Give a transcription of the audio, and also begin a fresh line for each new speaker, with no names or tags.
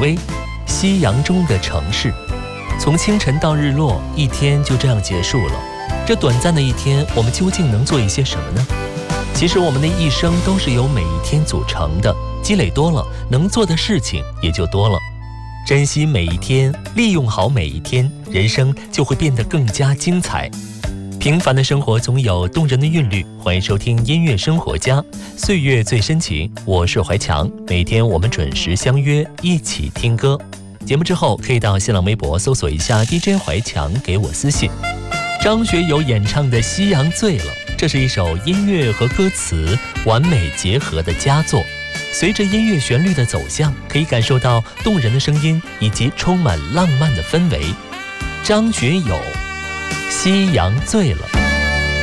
薇，夕阳中的城市。从清晨到日落，一天就这样结束了。这短暂的一天，我们究竟能做一些什么呢？其实我们的一生都是由每一天组成的，积累多了，能做的事情也就多了。珍惜每一天，利用好每一天，人生就会变得更加精彩。平凡的生活总有动人的韵律，欢迎收听音乐生活家，岁月最深情，我是怀强，每天我们准时相约，一起听歌。节目之后可以到新浪微博搜索一下 DJ 怀强，给我私信。张学友演唱的《夕阳醉了》，这是一首音乐和歌词完美结合的佳作。随着音乐旋律的走向，可以感受到动人的声音以及充满浪漫的氛围。张学友，夕阳醉了。